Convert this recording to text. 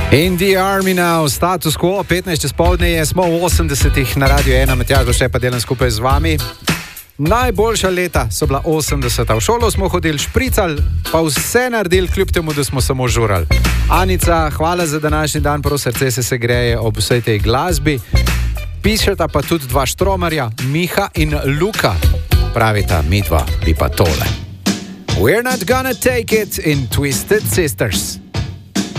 In the Army now, status quo, 15 popoldne je, smo v 80-ih na Radio 1, Matjaž še pa delam skupaj z vami. Najboljša leta so bila 80-ta. V šolo smo hodili, špricali, pa vse naredili, kljub temu, da smo samo žurali. Anica, hvala za današnji dan, prav srce se greje ob vsej tej glasbi. Pišeta pa tudi dva štromarja, Miha in Luka. Pravita, mi dva bi pa tole. We're not gonna take it in Twisted Sisters.